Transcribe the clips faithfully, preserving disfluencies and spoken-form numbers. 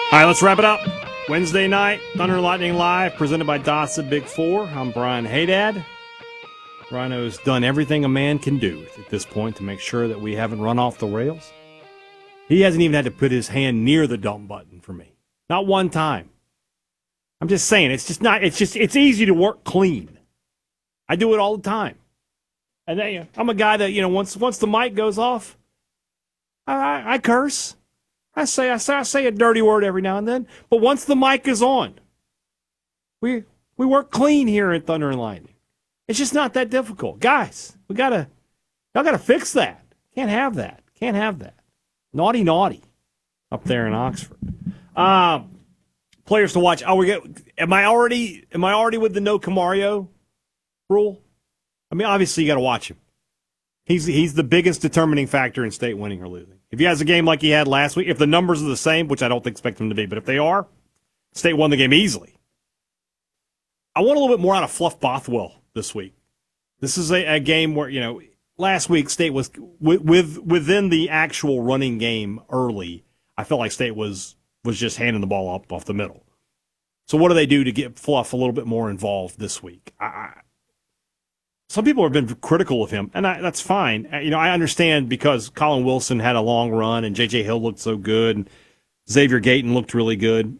All right, let's wrap it up. Wednesday night, Thunder and Lightning Live, presented by Dasa Big Four. I'm Brian Haydad. Rhino's done everything a man can do at this point to make sure that we haven't run off the rails. He hasn't even had to put his hand near the dump button for me. Not one time. I'm just saying, it's just not, it's just, it's easy to work clean. I do it all the time. And then, you know, I'm a guy that, you know, once once the mic goes off, I, I, I curse. I say, I say I say a dirty word every now and then. But once the mic is on, we we work clean here at Thunder and Lightning. It's just not that difficult. Guys, we gotta y'all gotta fix that. Can't have that. Can't have that. Naughty naughty up there in Oxford. Um players to watch. Oh, we get am I already am I already with the no Camario rule? I mean, obviously you gotta watch him. He's he's the biggest determining factor in State winning or losing. If he has a game like he had last week, if the numbers are the same, which I don't expect them to be, but if they are, State won the game easily. I want a little bit more out of Fluff Bothwell this week. This is a, a game where, you know, last week State was with, with within the actual running game early. I felt like State was was just handing the ball up off the middle. So what do they do to get Fluff a little bit more involved this week? I, I, Some people have been critical of him, and I, that's fine. You know, I understand because Colin Wilson had a long run, and J J Hill looked so good, and Xavier Gayton looked really good.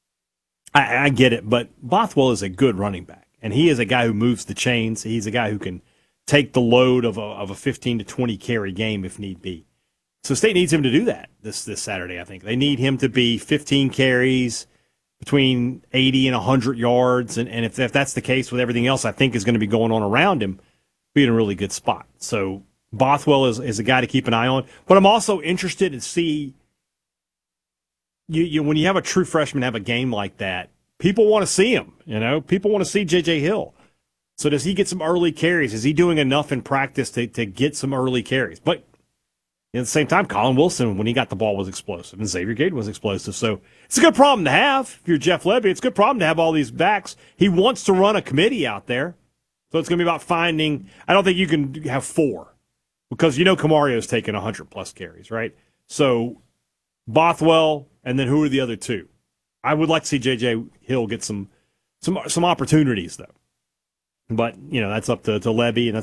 I, I get it, but Bothwell is a good running back, and he is a guy who moves the chains. He's a guy who can take the load of a, of a fifteen to twenty carry game if need be. So State needs him to do that this this Saturday, I think. They need him to be fifteen carries, between eighty and one hundred yards, and, and if, if that's the case with everything else I think is going to be going on around him, be in a really good spot. So Bothwell is, is a guy to keep an eye on. But I'm also interested to see, you, you when you have a true freshman have a game like that, people want to see him. You know, people want to see J J Hill. So does he get some early carries? Is he doing enough in practice to, to get some early carries? But at the same time, Colin Wilson, when he got the ball, was explosive, and Xavier Gayton was explosive. So it's a good problem to have if you're Jeff Lebby. It's a good problem to have all these backs. He wants to run a committee out there. So it's going to be about finding – I don't think you can have four because you know Camario's taking one hundred plus carries, right? So Bothwell, and then who are the other two? I would like to see J J Hill get some some some opportunities, though. But, you know, that's up to, to Lebby, and that's